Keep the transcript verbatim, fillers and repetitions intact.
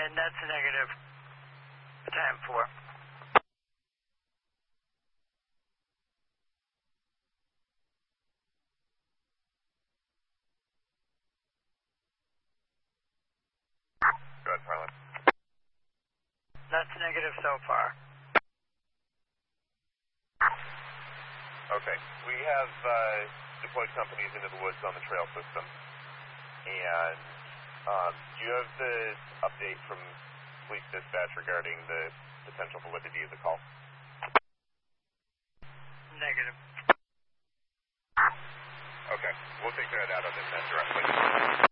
And that's a negative. Time four. Go ahead, Marlon. That's negative so far. Okay. We have uh, deployed companies into the woods on the trail system. And um, do you have the update from police dispatch regarding the potential validity of the call? Negative. Okay. We'll take that out of the net directly.